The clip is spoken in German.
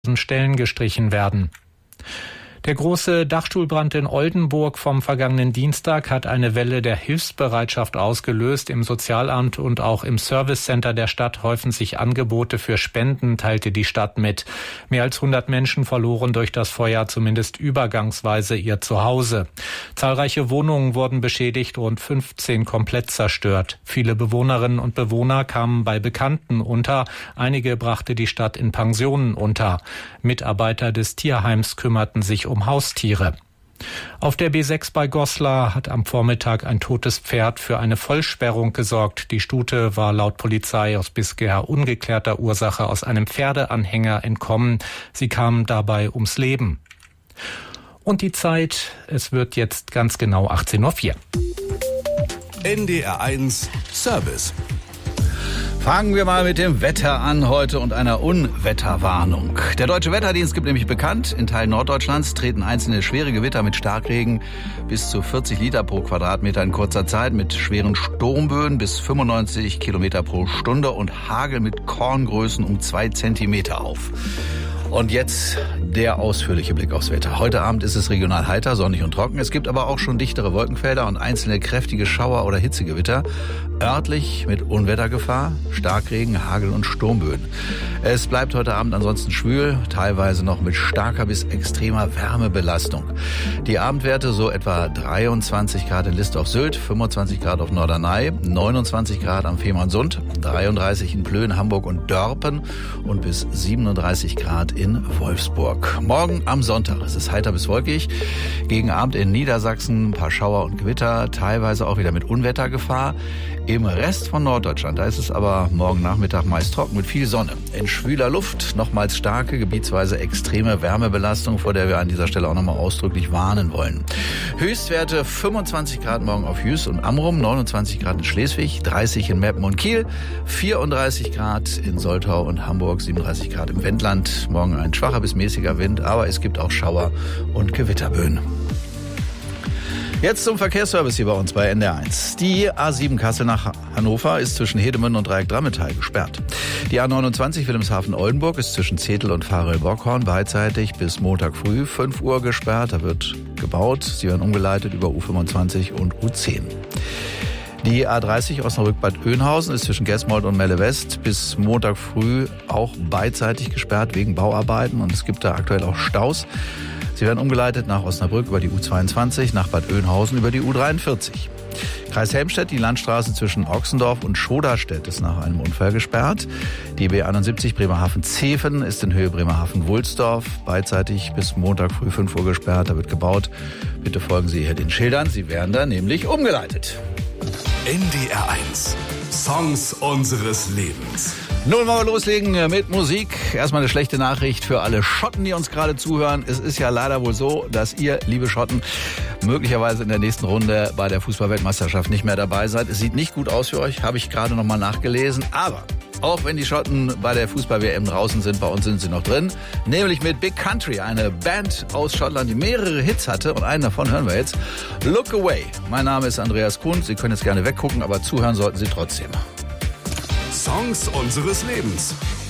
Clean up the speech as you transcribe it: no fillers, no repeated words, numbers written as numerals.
Stellen gestrichen werden. Der große Dachstuhlbrand in Oldenburg vom vergangenen Dienstag hat eine Welle der Hilfsbereitschaft ausgelöst. Im Sozialamt und auch im Servicecenter der Stadt häufen sich Angebote für Spenden, teilte die Stadt mit. Mehr als 100 Menschen verloren durch das Feuer zumindest übergangsweise ihr Zuhause. Zahlreiche Wohnungen wurden beschädigt, rund 15 komplett zerstört. Viele Bewohnerinnen und Bewohner kamen bei Bekannten unter. Einige brachte die Stadt in Pensionen unter. Mitarbeiter des Tierheims kümmerten sich um Haustiere. Auf der B6 bei Goslar hat am Vormittag ein totes Pferd für eine Vollsperrung gesorgt. Die Stute war laut Polizei aus bisher ungeklärter Ursache aus einem Pferdeanhänger entkommen. Sie kam dabei ums Leben. Und die Zeit, es wird jetzt ganz genau 18:04 Uhr. NDR1 Service. Fangen wir mal mit dem Wetter an heute und einer Unwetterwarnung. Der Deutsche Wetterdienst gibt nämlich bekannt, in Teilen Norddeutschlands treten einzelne schwere Gewitter mit Starkregen bis zu 40 Liter pro Quadratmeter in kurzer Zeit mit schweren Sturmböen bis 95 Kilometer pro Stunde und Hagel mit Korngrößen um 2 Zentimeter auf. Und jetzt der ausführliche Blick aufs Wetter. Heute Abend ist es regional heiter, sonnig und trocken. Es gibt aber auch schon dichtere Wolkenfelder und einzelne kräftige Schauer- oder Hitzegewitter. Örtlich mit Unwettergefahr, Starkregen, Hagel und Sturmböen. Es bleibt heute Abend ansonsten schwül, teilweise noch mit starker bis extremer Wärmebelastung. Die Abendwerte so etwa 23 Grad in List auf Sylt, 25 Grad auf Norderney, 29 Grad am Fehmarnsund, 33 in Plön, Hamburg und Dörpen und bis 37 Grad in Wolfsburg. Morgen am Sonntag ist es heiter bis wolkig. Gegen Abend in Niedersachsen ein paar Schauer und Gewitter, teilweise auch wieder mit Unwettergefahr. Im Rest von Norddeutschland, da ist es aber morgen Nachmittag meist trocken mit viel Sonne. In schwüler Luft nochmals starke, gebietsweise extreme Wärmebelastung, vor der wir an dieser Stelle auch nochmal ausdrücklich warnen wollen. Höchstwerte 25 Grad morgen auf Jüst und Amrum, 29 Grad in Schleswig, 30 in Meppen und Kiel, 34 Grad in Soltau und Hamburg, 37 Grad im Wendland. Morgen ein schwacher bis mäßiger Wind, aber es gibt auch Schauer und Gewitterböen. Jetzt zum Verkehrsservice hier bei uns bei NDR1. Die A7 Kassel nach Hannover ist zwischen Hedemünde und Dreieck Drammetal gesperrt. Die A29 Wilhelmshaven-Oldenburg ist zwischen Zetel und Varel-Bockhorn beidseitig bis Montag früh 5 Uhr gesperrt. Da wird gebaut. Sie werden umgeleitet über U25 und U10. Die A30 Osnabrück-Bad Oeynhausen ist zwischen Gesmold und Melle West bis Montag früh auch beidseitig gesperrt wegen Bauarbeiten und es gibt da aktuell auch Staus. Sie werden umgeleitet nach Osnabrück über die U22, nach Bad Oeynhausen über die U43. Kreis Helmstedt, die Landstraße zwischen Ochsendorf und Schoderstedt ist nach einem Unfall gesperrt. Die B71 Bremerhaven-Zeven ist in Höhe Bremerhaven-Wulsdorf beidseitig bis Montag früh 5 Uhr gesperrt. Da wird gebaut. Bitte folgen Sie hier den Schildern. Sie werden da nämlich umgeleitet. NDR1 Songs unseres Lebens. Nun wollen wir loslegen mit Musik. Erstmal eine schlechte Nachricht für alle Schotten, die uns gerade zuhören. Es ist ja leider wohl so, dass ihr, liebe Schotten, möglicherweise in der nächsten Runde bei der Fußball-Weltmeisterschaft nicht mehr dabei seid. Es sieht nicht gut aus für euch, habe ich gerade nochmal nachgelesen. Aber auch wenn die Schotten bei der Fußball-WM draußen sind, bei uns sind sie noch drin. Nämlich mit Big Country, eine Band aus Schottland, die mehrere Hits hatte. Und einen davon hören wir jetzt. Look Away. Mein Name ist Andreas Kuhn. Sie können jetzt gerne weggucken, aber zuhören sollten Sie trotzdem. Songs unseres Lebens.